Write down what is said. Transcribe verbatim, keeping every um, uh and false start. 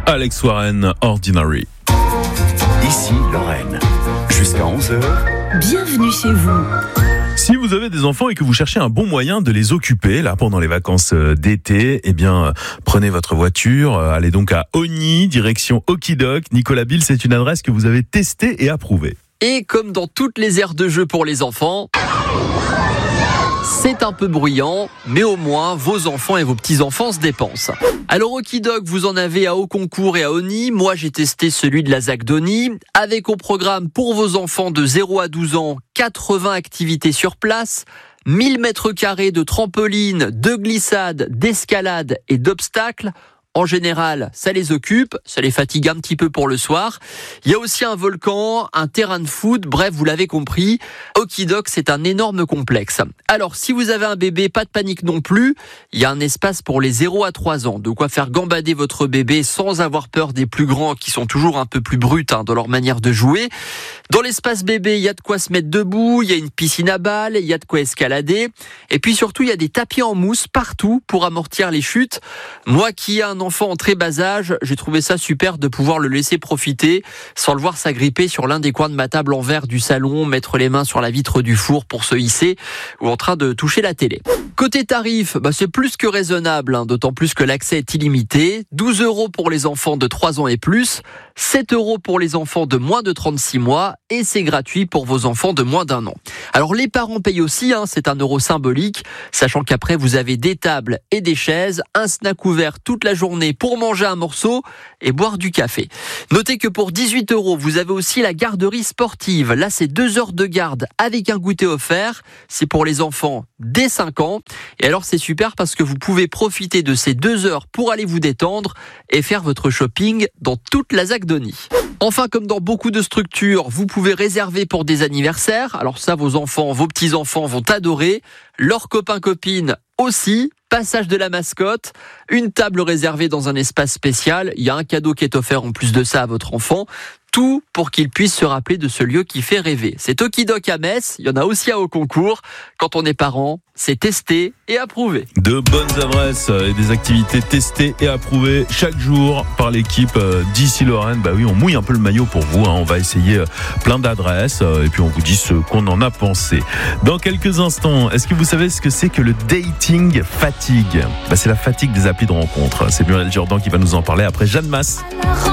Alex Warren, Ordinary. Ici Lorraine, jusqu'à onze heures. Bienvenue chez vous. Si vous avez des enfants et que vous cherchez un bon moyen de les occuper là pendant les vacances d'été, eh bien prenez votre voiture, allez donc à Ogny, direction Okidok. Nicolas Bill, c'est une adresse que vous avez testée et approuvée. Et comme dans toutes les aires de jeu pour les enfants, c'est un peu bruyant, mais au moins vos enfants et vos petits-enfants se dépensent. Alors Okidok, vous en avez à Auconcourt et à Ogny. Moi, j'ai testé celui de la ZAC d'Ogny. Avec au programme pour vos enfants de zéro à douze ans, quatre-vingts activités sur place, mille mètres carrés de trampoline, de glissade, d'escalade et d'obstacles. En général, ça les occupe, ça les fatigue un petit peu pour le soir. Il y a aussi un volcan, un terrain de foot, bref, vous l'avez compris, Okidok, c'est un énorme complexe. Alors, si vous avez un bébé, pas de panique non plus, il y a un espace pour les zéro à trois ans, de quoi faire gambader votre bébé sans avoir peur des plus grands qui sont toujours un peu plus bruts hein, dans leur manière de jouer. Dans l'espace bébé, il y a de quoi se mettre debout, il y a une piscine à balles, il y a de quoi escalader, et puis surtout, il y a des tapis en mousse partout pour amortir les chutes. Moi qui ai un enfant en très bas âge, j'ai trouvé ça super de pouvoir le laisser profiter sans le voir s'agripper sur l'un des coins de ma table en verre du salon, mettre les mains sur la vitre du four pour se hisser ou en train de toucher la télé. Côté tarif, bah c'est plus que raisonnable, hein, d'autant plus que l'accès est illimité. douze euros pour les enfants de trois ans et plus, sept euros pour les enfants de moins de trente-six mois et c'est gratuit pour vos enfants de moins d'un an. Alors les parents payent aussi, hein, c'est un euro symbolique, sachant qu'après vous avez des tables et des chaises, un snack ouvert toute la journée pour manger un morceau et boire du café. Notez que pour dix-huit euros, vous avez aussi la garderie sportive. Là, c'est deux heures de garde avec un goûter offert. C'est pour les enfants dès cinq ans. Et alors, c'est super parce que vous pouvez profiter de ces deux heures pour aller vous détendre et faire votre shopping dans toute la ZAC d'Ogny. Enfin, comme dans beaucoup de structures, vous pouvez réserver pour des anniversaires. Alors ça, vos enfants, vos petits-enfants vont adorer. Leurs copains-copines aussi. Passage de la mascotte, une table réservée dans un espace spécial. Il y a un cadeau qui est offert en plus de ça à votre enfant. Tout pour qu'il puisse se rappeler de ce lieu qui fait rêver. C'est Okidok à Metz, il y en a aussi à Auconcourt. Quand on est parent, c'est testé et approuvé. De bonnes adresses et des activités testées et approuvées chaque jour par l'équipe d'ici Lorraine. Bah oui, on mouille un peu le maillot pour vous, hein. On va essayer plein d'adresses et puis on vous dit ce qu'on en a pensé. Dans quelques instants, est-ce que vous savez ce que c'est que le dating fatigue ? Bah, c'est la fatigue des applis de rencontre. C'est Muriel Jordan qui va nous en parler après Jeanne Masse.